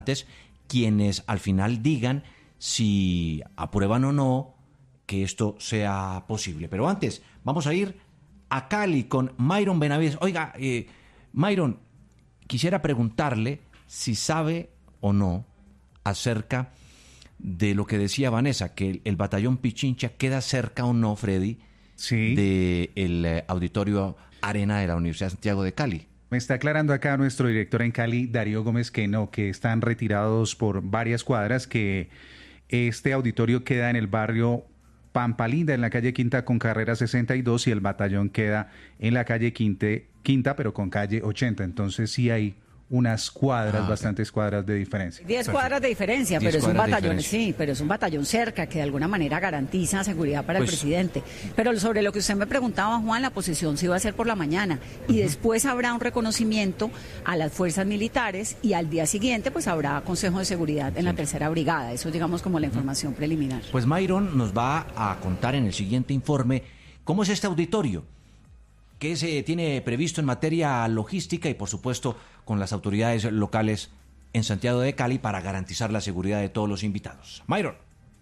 quienes al final digan si aprueban o no que esto sea posible. Pero antes, vamos a ir a Cali con Myron Benavides. Oiga, Myron, quisiera preguntarle si sabe o no acerca de lo que decía Vanessa, que el batallón Pichincha queda cerca o no, Freddy, sí, del auditorio Arena de la Universidad de Santiago de Cali. Me está aclarando acá nuestro director en Cali, Darío Gómez, que no, que están retirados por varias cuadras, que este auditorio queda en el barrio Pampa Linda, en la calle Quinta con carrera 62, y el batallón queda en la calle Quinta, pero con calle 80. Entonces sí hay unas cuadras, bastantes cuadras de diferencia. 10 cuadras de diferencia, pero es un batallón, sí, pero es un batallón cerca que de alguna manera garantiza seguridad para el presidente. Pero sobre lo que usted me preguntaba, Juan, la posesión se iba a hacer por la mañana y después habrá un reconocimiento a las fuerzas militares y al día siguiente pues habrá Consejo de Seguridad en la tercera brigada. Eso digamos como la información preliminar. Pues Myron nos va a contar en el siguiente informe cómo es este auditorio, qué se tiene previsto en materia logística y, por supuesto, con las autoridades locales en Santiago de Cali para garantizar la seguridad de todos los invitados. Myron.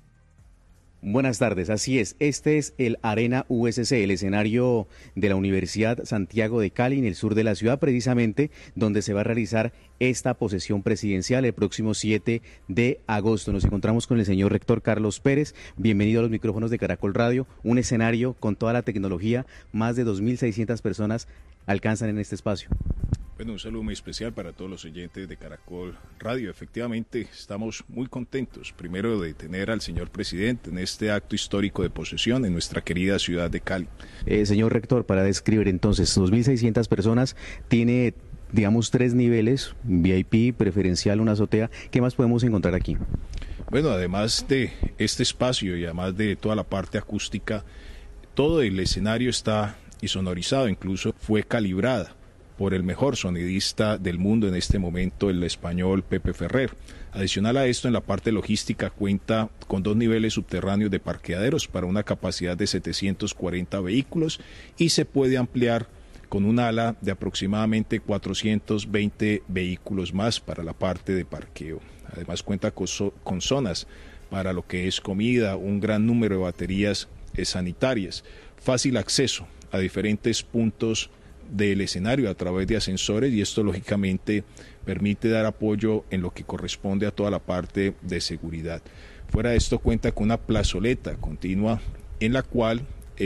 Buenas tardes, así es. Este es el Arena USC, el escenario de la Universidad Santiago de Cali, en el sur de la ciudad, precisamente donde se va a realizar esta posesión presidencial el próximo 7 de agosto. Nos encontramos con el señor rector Carlos Pérez. Bienvenido a los micrófonos de Caracol Radio. Un escenario con toda la tecnología, más de 2.600 personas alcanzan en este espacio. Bueno, un saludo muy especial para todos los oyentes de Caracol Radio. Efectivamente, estamos muy contentos, primero de tener al señor presidente en este acto histórico de posesión en nuestra querida ciudad de Cali. Señor rector, para describir entonces, 2.600 personas, tiene, digamos, 3 niveles, VIP, preferencial, una azotea. ¿Qué más podemos encontrar aquí? Bueno, además de este espacio y además de toda la parte acústica, todo el escenario está insonorizado, incluso fue calibrada por el mejor sonidista del mundo en este momento, el español Pepe Ferrer. Adicional a esto, en la parte logística cuenta con 2 niveles subterráneos de parqueaderos para una capacidad de 740 vehículos y se puede ampliar con un ala de aproximadamente 420 vehículos más para la parte de parqueo. Además cuenta con zonas para lo que es comida, un gran número de baterías sanitarias, fácil acceso a diferentes puntos del escenario a través de ascensores, y esto lógicamente permite dar apoyo en lo que corresponde a toda la parte de seguridad. Fuera de esto cuenta con una plazoleta continua en la cual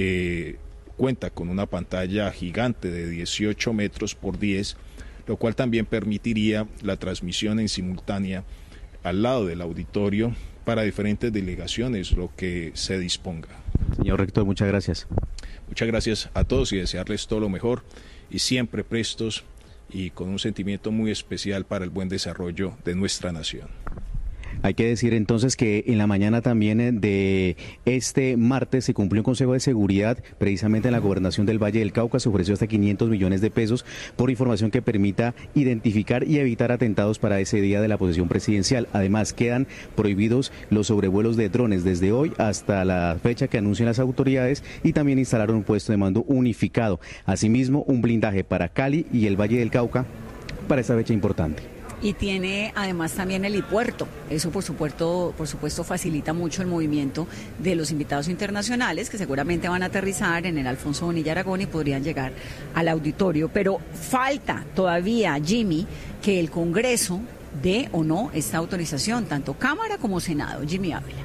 cuenta con una pantalla gigante de 18 metros por 10, lo cual también permitiría la transmisión en simultánea al lado del auditorio para diferentes delegaciones, lo que se disponga. Señor rector, muchas gracias. Muchas gracias a todos y desearles todo lo mejor y siempre prestos y con un sentimiento muy especial para el buen desarrollo de nuestra nación. Hay que decir entonces que en la mañana también de este martes se cumplió un consejo de seguridad precisamente en la gobernación del Valle del Cauca. Se ofreció hasta 500 millones de pesos por información que permita identificar y evitar atentados para ese día de la posesión presidencial. Además, quedan prohibidos los sobrevuelos de drones desde hoy hasta la fecha que anuncian las autoridades, y también instalaron un puesto de mando unificado. Asimismo, un blindaje para Cali y el Valle del Cauca para esta fecha importante. Y tiene además también el helipuerto. Eso por supuesto facilita mucho el movimiento de los invitados internacionales que seguramente van a aterrizar en el Alfonso Bonilla Aragón y podrían llegar al auditorio. Pero falta todavía, Jimmy, que el Congreso dé o no esta autorización, tanto Cámara como Senado. Jimmy Ávila.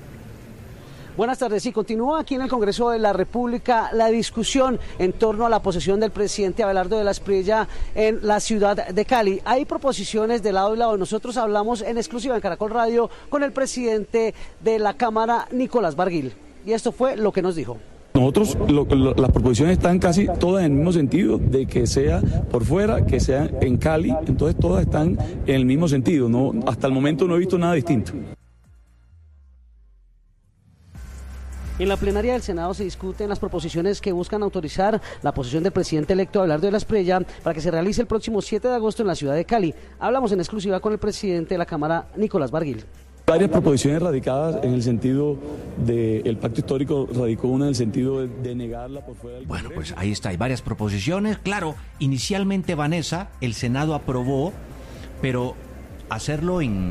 Buenas tardes. Sí, continúa aquí en el Congreso de la República la discusión en torno a la posesión del presidente Abelardo de la Espriella en la ciudad de Cali. Hay proposiciones de lado y lado. Nosotros hablamos en exclusiva en Caracol Radio con el presidente de la Cámara, Nicolás Barguil. Y esto fue lo que nos dijo. Nosotros, las proposiciones están casi todas en el mismo sentido, de que sea por fuera, que sea en Cali, entonces todas están en el mismo sentido. No, hasta el momento no he visto nada distinto. En la plenaria del Senado se discuten las proposiciones que buscan autorizar la posesión del presidente electo Abelardo de la Espriella para que se realice el próximo 7 de agosto en la ciudad de Cali. Hablamos en exclusiva con el presidente de la Cámara, Nicolás Barguil. Varias proposiciones radicadas en el sentido del pacto histórico, radicó una en el sentido de negarla por fuera del Congreso. Bueno, pues ahí está, hay varias proposiciones. Claro, inicialmente, Vanessa, el Senado aprobó, pero hacerlo en